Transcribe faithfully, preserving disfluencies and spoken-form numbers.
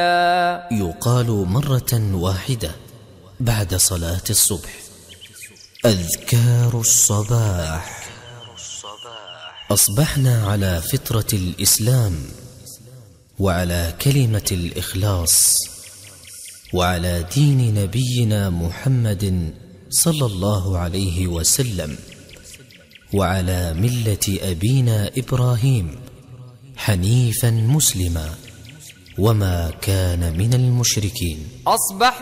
يقال مرة واحدة بعد صلاة الصبح: أذكار الصباح. أصبحنا على فطرة الإسلام، وعلى كلمة الإخلاص، وعلى دين نبينا محمد صلى الله عليه وسلم، وعلى ملة أبينا إبراهيم حنيفا مسلما، وما كان من المشركين. أصبحنا